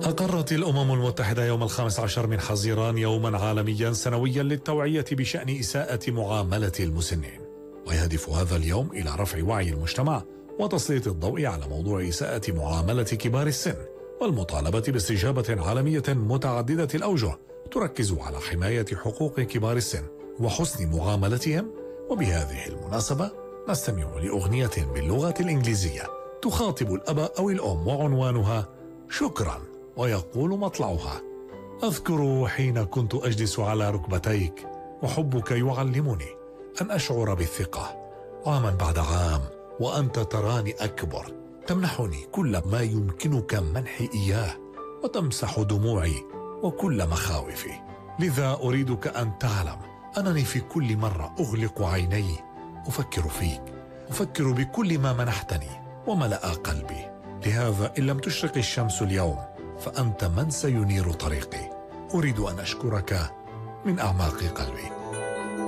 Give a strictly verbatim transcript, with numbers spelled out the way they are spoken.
أقرت الأمم المتحدة يوم الخامس عشر من حزيران يوما عالميا سنويا للتوعية بشأن إساءة معاملة المسنين، ويهدف هذا اليوم إلى رفع وعي المجتمع وتسليط الضوء على موضوع إساءة معاملة كبار السن، والمطالبة باستجابة عالمية متعددة الأوجه تركز على حماية حقوق كبار السن وحسن معاملتهم. وبهذه المناسبة نستمع لأغنية باللغة الإنجليزية تخاطب الأب أو الأم، وعنوانها شكرا، ويقول مطلعها: أذكر حين كنت أجلس على ركبتيك وحبك يعلمني أن أشعر بالثقة، عاما بعد عام وأنت تراني أكبر، تمنحني كل ما يمكنك منحي إياه وتمسح دموعي وكل مخاوفي. لذا أريدك أن تعلم أنني في كل مرة أغلق عيني أفكر فيك، أفكر بكل ما منحتني وملأ قلبي. لهذا إن لم تشرق الشمس اليوم فأنت من سينير طريقي. أريد أن أشكرك من أعماق قلبي.